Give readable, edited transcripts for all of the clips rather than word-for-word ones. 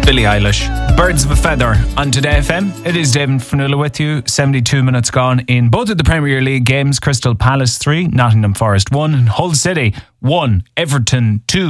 Billie Eilish, Birds of a Feather on Today FM. It is David Fanula with you. 72 minutes gone in both of the Premier League games. Crystal Palace 3, Nottingham Forest 1, and Hull City 1, Everton 2.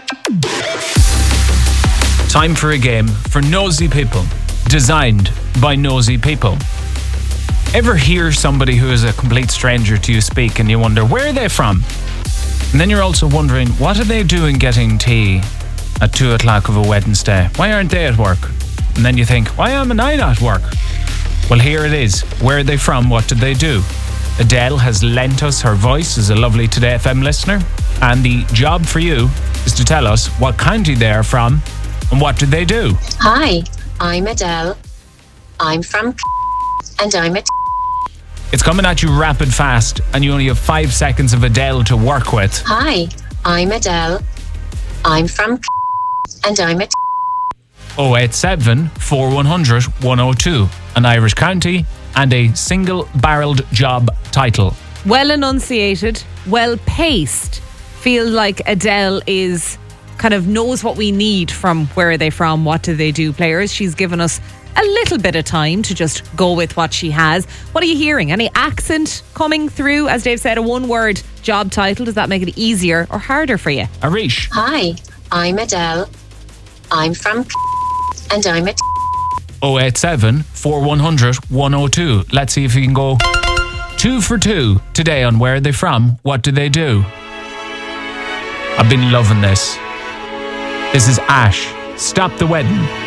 Time for a game for nosy people, designed by nosy people. Ever hear somebody who is a complete stranger to you speak and you wonder, where are they from? And then you're also wondering, what are they doing getting tea at 2 o'clock of a Wednesday? Why aren't they at work? And then you think, why am I not at work? Well, here it is. Where are they from? What did they do? Adele has lent us her voice as a lovely Today FM listener. And the job for you is to tell us what county they are from and what did they do. Hi, I'm Adele. I'm from and I'm a It's coming at you rapid fast and you only have 5 seconds of Adele to work with. Hi, I'm Adele. I'm from and I'm a 087 4100 102, an Irish county and a single-barreled job title. Well enunciated, well paced. Feel like Adele is kind of knows what we need from where are they from, what do they do players. She's given us a little bit of time to just go with what she has. What are you hearing? Any accent coming through? As Dave said, a one-word job title. Does that make it easier or harder for you? Arish. Hi, I'm Adele. I'm from and I'm a 087 4100 102. Let's see if you can go 2 for 2 today on where are they from, what do they do. I've been loving this. This is Ash. Stop the Wedding.